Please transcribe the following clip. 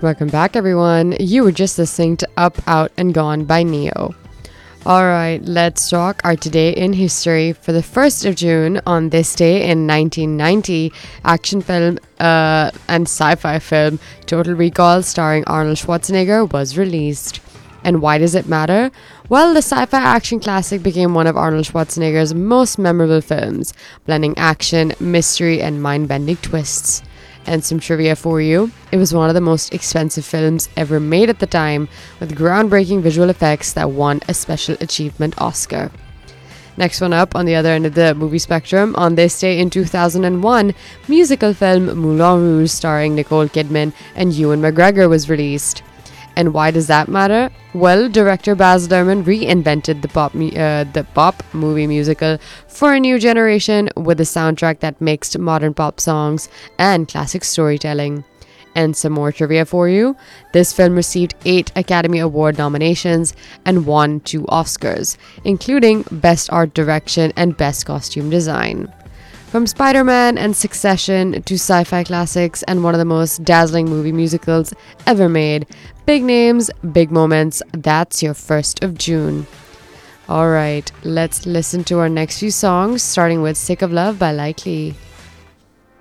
Welcome back, everyone. You were just listening to Up, Out, and Gone by Neo. Alright, let's talk our today in history. For the 1st of June, on this day in 1990, action film and sci-fi film Total Recall starring Arnold Schwarzenegger was released. And why does it matter? Well, the sci-fi action classic became one of Arnold Schwarzenegger's most memorable films, blending action, mystery, and mind-bending twists. And some trivia for you. It was one of the most expensive films ever made at the time, with groundbreaking visual effects that won a Special Achievement Oscar. Next one up, on the other end of the movie spectrum, on this day in 2001, musical film Moulin Rouge starring Nicole Kidman and Ewan McGregor was released. And why does that matter? Well, director Baz Luhrmann reinvented the pop movie musical for a new generation with a soundtrack that mixed modern pop songs and classic storytelling. And some more trivia for you. This film received 8 Academy Award nominations and won 2 Oscars, including Best Art Direction and Best Costume Design. From Spider-Man and Succession to sci-fi classics and one of the most dazzling movie musicals ever made, big names, big moments, that's your 1st of June. Alright, let's listen to our next few songs, starting with Sick of Love by Likely.